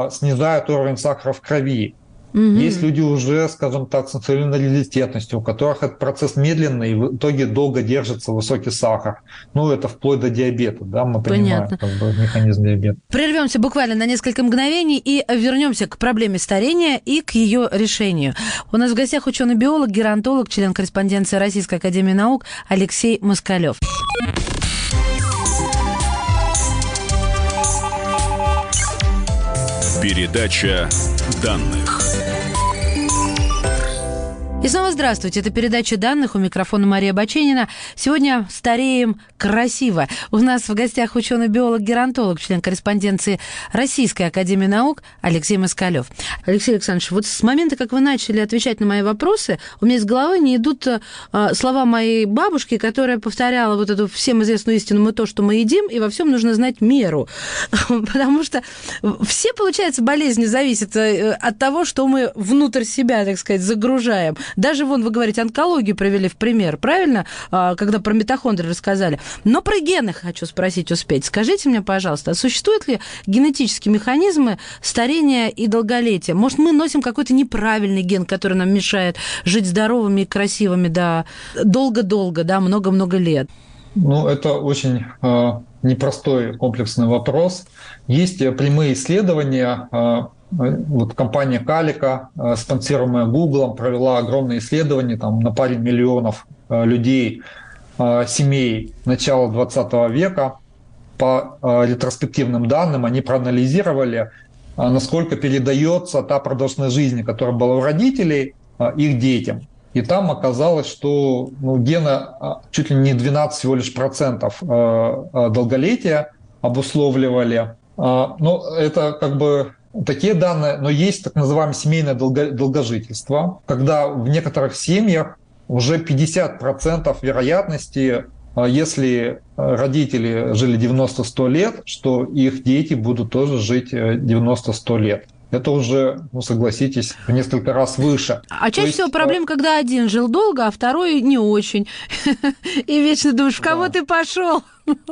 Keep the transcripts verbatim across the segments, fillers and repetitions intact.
снижает уровень сахара в крови. Угу. Есть люди уже, скажем так, с инсулинорезистентностью, у которых этот процесс медленный и в итоге долго держится высокий сахар. Ну, это вплоть до диабета, да, мы понимаем, Понятно. как бы, механизм диабета. Прервемся буквально на несколько мгновений и вернемся к проблеме старения и к ее решению. У нас в гостях ученый-биолог, геронтолог, член корреспонденции Российской академии наук Алексей Москалев. Передача данных. И снова здравствуйте. Это передача данных. У микрофона Мария Баченина. Сегодня стареем красиво. У нас в гостях ученый-биолог, геронтолог, член корреспонденции Российской академии наук Алексей Москалев. Алексей Александрович, вот с момента, как вы начали отвечать на мои вопросы, у меня из головы не идут а, слова моей бабушки, которая повторяла вот эту всем известную истину: мы то, что мы едим, и во всем нужно знать меру. Потому что все, получается, болезни зависят от того, что мы внутрь себя, так сказать, загружаем. Даже, вон, вы говорите, онкологию привели в пример, правильно? Когда про митохондрии рассказали. Но про гены хочу спросить успеть. Скажите мне, пожалуйста, а существуют ли генетические механизмы старения и долголетия? Может, мы носим какой-то неправильный ген, который нам мешает жить здоровыми и красивыми, да, долго-долго, да, много-много лет? Ну, это очень э, непростой комплексный вопрос. Есть прямые исследования. Э, Вот компания Калика, спонсируемая Гуглом, провела огромные исследования там, на паре миллионов людей, семей начала двадцатого века. По ретроспективным данным они проанализировали, насколько передается та продолжительность жизни, которая была у родителей, их детям. И там оказалось, что ну, гены чуть ли не двенадцать всего лишь процентов долголетия обусловливали. Но это как бы такие данные, но есть так называемое семейное долго, долгожительство, когда в некоторых семьях уже пятьдесят процентов вероятности, если родители жили девяносто-сто лет, что их дети будут тоже жить девяносто-сто лет. Это уже, ну, согласитесь, в несколько раз выше. А чаще есть... всего проблема, когда один жил долго, а второй не очень. И вечно думаешь, в кого да. ты пошел?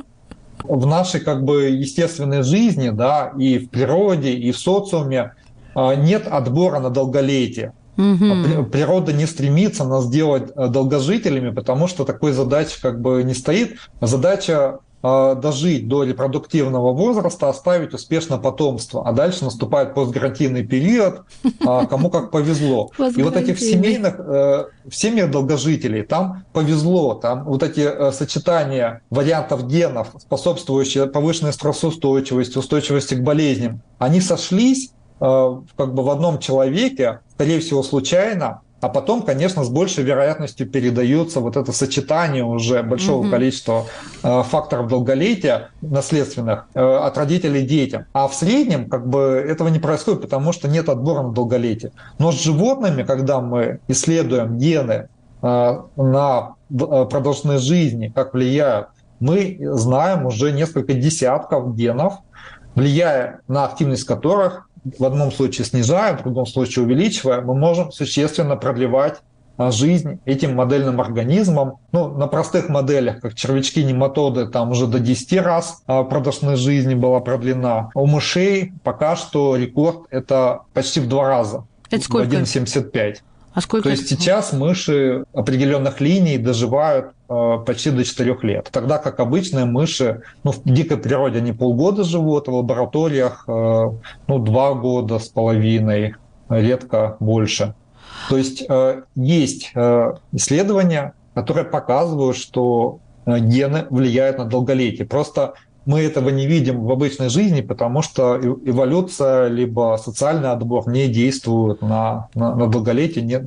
В нашей как бы естественной жизни, да, и в природе, и в социуме нет отбора на долголетие. Угу. Природа не стремится нас сделать долгожителями, потому что такой задачи как бы не стоит. Задача дожить до репродуктивного возраста, оставить успешно потомство, а дальше наступает постгарантийный период, кому как повезло. И вот этих семейных, в семьях долгожителей там повезло, там вот эти сочетания вариантов генов, способствующие повышенной стрессоустойчивости, устойчивости к болезням, они сошлись как бы в одном человеке, скорее всего, случайно. А потом, конечно, с большей вероятностью передается вот это сочетание уже большого mm-hmm. количества э, факторов долголетия наследственных э, от родителей детям. А в среднем как бы этого не происходит, потому что нет отбора на долголетие. Но с животными, когда мы исследуем гены э, на продолжительность жизни, как влияют, мы знаем уже несколько десятков генов, влияя на активность которых в одном случае снижаем, в другом случае увеличивая, мы можем существенно продлевать жизнь этим модельным организмам. Ну, на простых моделях, как червячки, нематоды, там уже до десяти раз продолжительность жизни была продлена. У мышей пока что рекорд это почти в два раза. Это сколько? один целых семьдесят пять. А сколько? То есть это? Сейчас мыши определенных линий доживают э, почти до четырёх лет. Тогда как обычные мыши, ну, в дикой природе они полгода живут, в лабораториях э, ну, два года с половиной, редко больше. То есть э, есть э, исследования, которые показывают, что э, гены влияют на долголетие. Просто мы этого не видим в обычной жизни, потому что эволюция либо социальный отбор не действуют на, на, на долголетие. Не,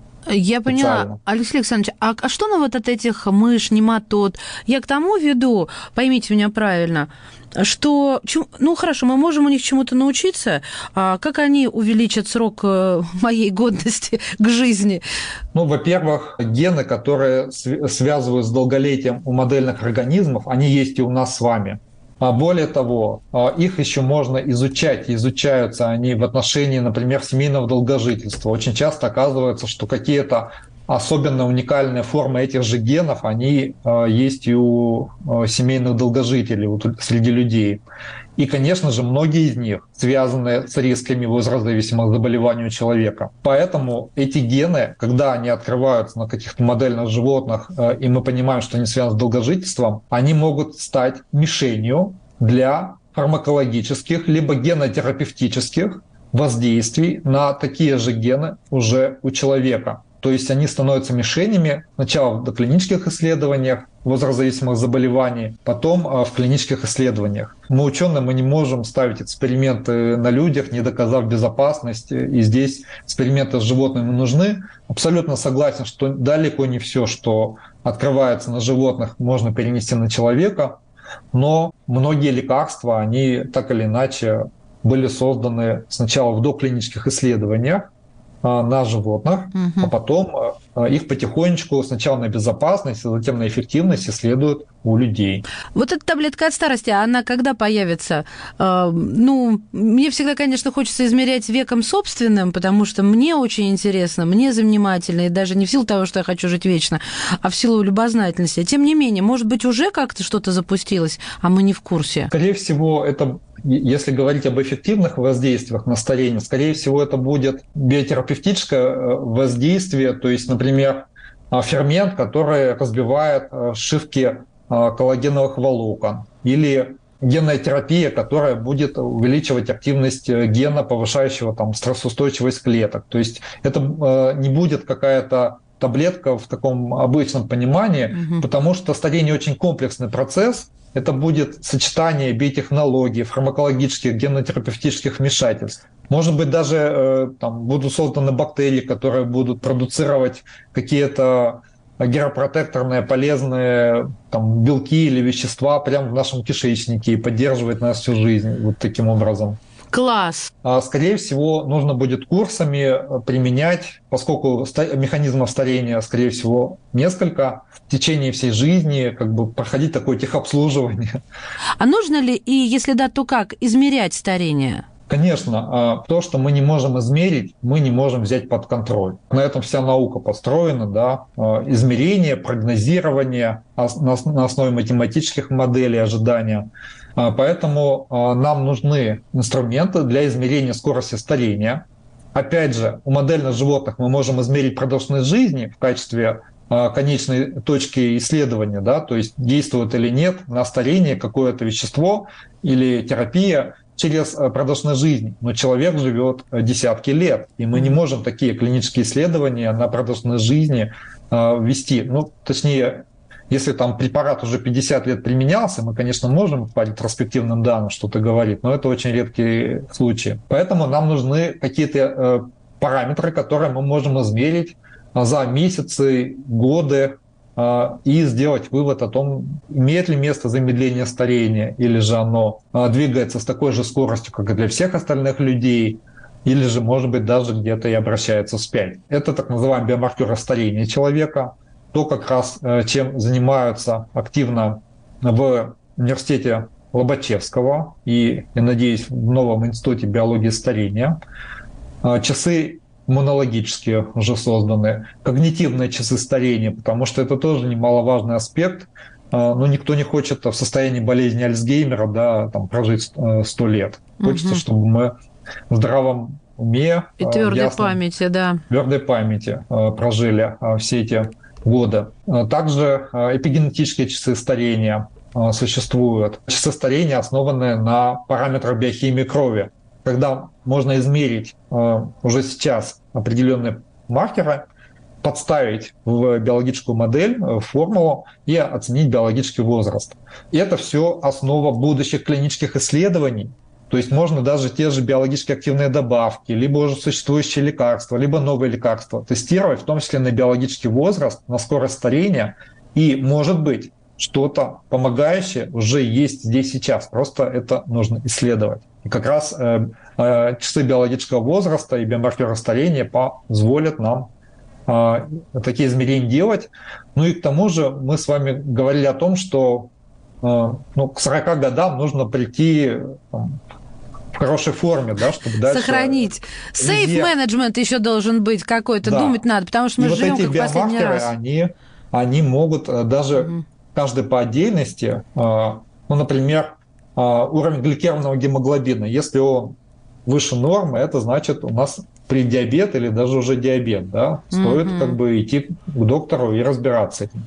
Я поняла. Алексей Александрович, а, а что нам вот от этих мышь, нематод? Я к тому веду, поймите меня правильно, что, ну хорошо, мы можем у них чему-то научиться, а как они увеличат срок моей годности к жизни? Ну, во-первых, гены, которые связывают с долголетием у модельных организмов, они есть и у нас с вами. А более того, их еще можно изучать, изучаются они в отношении, например, семейного долгожительства. Очень часто оказывается, что какие-то особенно уникальные формы этих же генов, они э, есть и у э, семейных долгожителей, вот, среди людей. И, конечно же, многие из них связаны с рисками возрастзависимых заболеваний у человека. Поэтому эти гены, когда они открываются на каких-то модельных животных, э, и мы понимаем, что они связаны с долгожительством, они могут стать мишенью для фармакологических либо генотерапевтических воздействий на такие же гены уже у человека. То есть они становятся мишенями сначала в доклинических исследованиях возрастзависимых заболеваний, потом в клинических исследованиях. Мы, ученые, мы не можем ставить эксперименты на людях, не доказав безопасность, и здесь эксперименты с животными нужны. Абсолютно согласен, что далеко не все, что открывается на животных, можно перенести на человека, но многие лекарства, они так или иначе были созданы сначала в доклинических исследованиях на животных, угу. а потом их потихонечку сначала на безопасность, а затем на эффективность исследуют у людей. Вот эта таблетка от старости, она когда появится? Ну, мне всегда, конечно, хочется измерять веком собственным, потому что мне очень интересно, мне занимательно, и даже не в силу того, что я хочу жить вечно, а в силу любознательности. Тем не менее, может быть, уже как-то что-то запустилось, а мы не в курсе? Скорее всего, это... Если говорить об эффективных воздействиях на старение, скорее всего, это будет биотерапевтическое воздействие, то есть, например, фермент, который разбивает сшивки коллагеновых волокон, или генная терапия, которая будет увеличивать активность гена, повышающего там, стрессоустойчивость клеток. То есть это не будет какая-то таблетка в таком обычном понимании, угу. потому что старение очень комплексный процесс. Это будет сочетание биотехнологий, фармакологических, генотерапевтических вмешательств. Может быть, даже э, там, будут созданы бактерии, которые будут продуцировать какие-то геропротекторные полезные там, белки или вещества прямо в нашем кишечнике и поддерживать нас всю жизнь вот таким образом. Класс! Скорее всего, нужно будет курсами применять, поскольку механизмов старения, скорее всего, несколько, в течение всей жизни как бы проходить такое техобслуживание. А нужно ли, и если да, то как, измерять старение? Конечно, то, что мы не можем измерить, мы не можем взять под контроль. На этом вся наука построена, да, измерение, прогнозирование на основе математических моделей ожидания. Поэтому нам нужны инструменты для измерения скорости старения. Опять же, у модельных животных мы можем измерить продолжительность жизни в качестве конечной точки исследования, да, то есть действует или нет на старение какое-то вещество или терапия через продолжительность жизни. Но человек живет десятки лет, и мы не можем такие клинические исследования на продолжительность жизни вести. Ну, точнее, если там препарат уже пятьдесят лет применялся, мы, конечно, можем по ретроспективным данным что-то говорить, но это очень редкие случаи. Поэтому нам нужны какие-то параметры, которые мы можем измерить за месяцы, годы, и сделать вывод о том, имеет ли место замедление старения, или же оно двигается с такой же скоростью, как и для всех остальных людей, или же, может быть, даже где-то и обращается вспять. Это так называемые биомаркеры старения человека, то, как раз чем занимаются активно в университете Лобачевского и, я надеюсь, в новом институте биологии старения. Часы иммунологические уже созданы, когнитивные часы старения, потому что это тоже немаловажный аспект. Но никто не хочет в состоянии болезни Альцгеймера, да, там, прожить сто лет. Хочется, угу. чтобы мы в здравом уме и твердой ясном, памяти, да. твердой памяти прожили все эти годы. Также эпигенетические часы старения существуют. Часы старения основаны на параметрах биохимии крови, когда можно измерить уже сейчас определенные маркеры, подставить в биологическую модель, в формулу и оценить биологический возраст. И это все основа будущих клинических исследований. То есть можно даже те же биологически активные добавки, либо уже существующие лекарства, либо новые лекарства тестировать, в том числе на биологический возраст, на скорость старения. И, может быть, что-то помогающее уже есть здесь сейчас. Просто это нужно исследовать. И как раз э, э, часы биологического возраста и биомаркеры старения позволят нам э, такие измерения делать. Ну и к тому же мы с вами говорили о том, что э, ну, к сорока годам нужно прийти там, хорошей форме, да, чтобы дальше... Сохранить. Сейф-менеджмент еще должен быть какой-то, да. Думать надо, потому что мы и живем вот эти как в последний раз. Они, они могут даже угу. каждый по отдельности, ну, например, уровень гликированного гемоглобина, если он выше нормы, это значит у нас преддиабет или даже уже диабет, да, стоит угу. как бы идти к доктору и разбираться этим.